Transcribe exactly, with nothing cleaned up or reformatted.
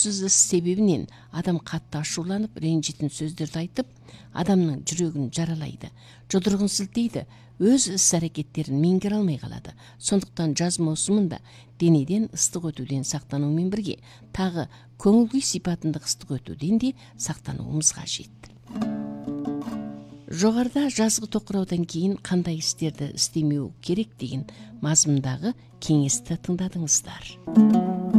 коопсуз эс себебинен адам катты ашууланып, ренжитин сөздөрдү айтып, адамдын жүрөгүн жаралайды, жодорогун силтейди, өз іс-әрекеттерін меңгере алмай қалады. Сондықтан жаз маусымында денеден ыстық өтүүден сактануумен бирге тагы көңүл күй сыйпатындагы ыстық өтүүдөн де сактануубуз кажет. Жогоруда жазгы токураудан кийин кандай иштерди истемөө керек деген мазмундагы кеңешти тыңдадыңыздар.